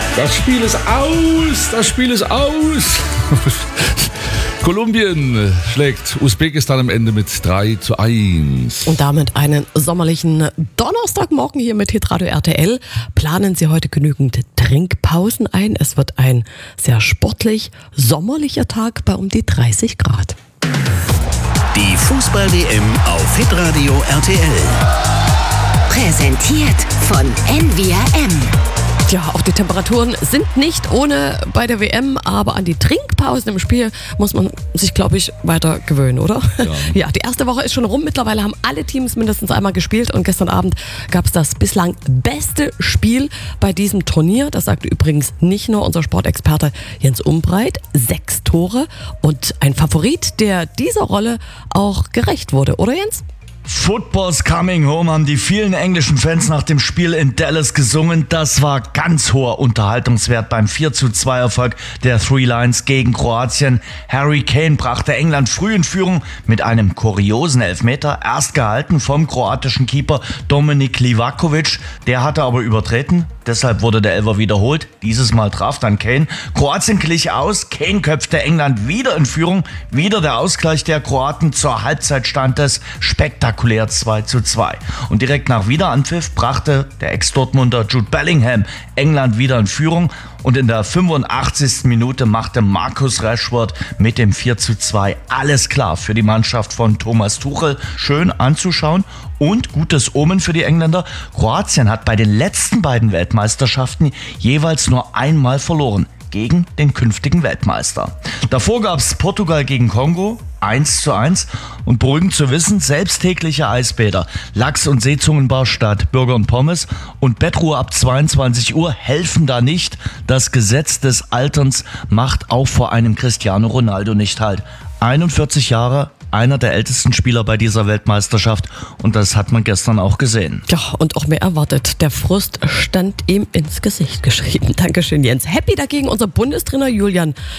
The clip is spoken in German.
Das Spiel ist aus! Das Spiel ist aus! Kolumbien schlägt Usbekistan am Ende mit 3:1. Und damit einen sommerlichen Donnerstagmorgen hier mit Hitradio RTL. Planen Sie heute genügend Trinkpausen ein. Es wird ein sehr sportlich sommerlicher Tag bei um die 30 Grad. Die Fußball-WM auf Hitradio RTL. Präsentiert von NVRM. Ja, auch die Temperaturen sind nicht ohne bei der WM, aber an die Trinkpausen im Spiel muss man sich, glaube ich, weiter gewöhnen, oder? Ja, die erste Woche ist schon rum. Mittlerweile haben alle Teams mindestens einmal gespielt und gestern Abend gab es das bislang beste Spiel bei diesem Turnier. Das sagte übrigens nicht nur unser Sportexperte Jens Umbreit. 6 Tore und ein Favorit, der dieser Rolle auch gerecht wurde, oder Jens? Football's coming home, haben die vielen englischen Fans nach dem Spiel in Dallas gesungen. Das war ganz hoher Unterhaltungswert beim 4:2 Erfolg der Three Lions gegen Kroatien. Harry Kane brachte England früh in Führung mit einem kuriosen Elfmeter, erst gehalten vom kroatischen Keeper Dominik Livakovic. Der hatte aber übertreten, deshalb wurde der Elfer wiederholt. Dieses Mal traf dann Kane. Kroatien glich aus, Kane köpfte England wieder in Führung. Wieder der Ausgleich der Kroaten, zur Halbzeit stand es spektakulär 2:2. Und direkt nach Wiederanpfiff brachte der Ex-Dortmunder Jude Bellingham England wieder in Führung. Und in der 85. Minute machte Marcus Rashford mit dem 4:2 alles klar für die Mannschaft von Thomas Tuchel. Schön anzuschauen und gutes Omen für die Engländer. Kroatien hat bei den letzten beiden Weltmeisterschaften jeweils nur einmal verloren gegen den künftigen Weltmeister. Davor gab es Portugal gegen Kongo 1:1 und beruhigend zu wissen, selbsttägliche Eisbäder, Lachs- und Seezungenbar statt Burger und Pommes und Bettruhe ab 22 Uhr helfen da nicht. Das Gesetz des Alterns macht auch vor einem Cristiano Ronaldo nicht halt. 41 Jahre, einer der ältesten Spieler bei dieser Weltmeisterschaft und das hat man gestern auch gesehen. Ja, und auch mehr erwartet. Der Frust stand ihm ins Gesicht geschrieben. Dankeschön, Jens. Happy dagegen unser Bundestrainer Julian